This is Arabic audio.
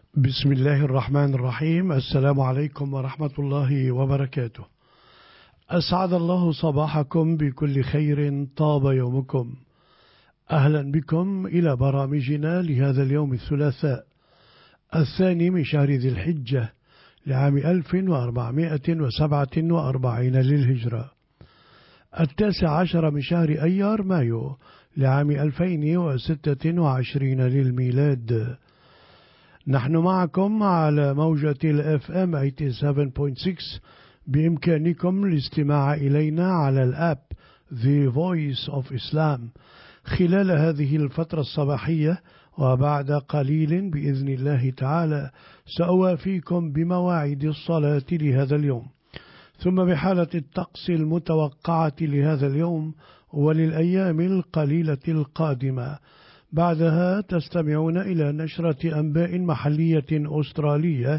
بسم الله الرحمن الرحيم. السلام عليكم ورحمة الله وبركاته. أسعد الله صباحكم بكل خير، طاب يومكم. أهلا بكم إلى برامجنا لهذا اليوم الثلاثاء 2 من شهر ذي الحجة لعام 1447 للهجرة، 19 من شهر أيار مايو لعام 2026 للميلاد. نحن معكم على موجة FM 87.6. بإمكانكم الاستماع إلينا على الآب The Voice of Islam خلال هذه الفترة الصباحية، وبعد قليل بإذن الله تعالى سأوافيكم بمواعيد الصلاة لهذا اليوم، ثم بحالة الطقس المتوقعة لهذا اليوم وللأيام القليلة القادمة. بعدها تستمعون إلى نشرة أنباء محلية أسترالية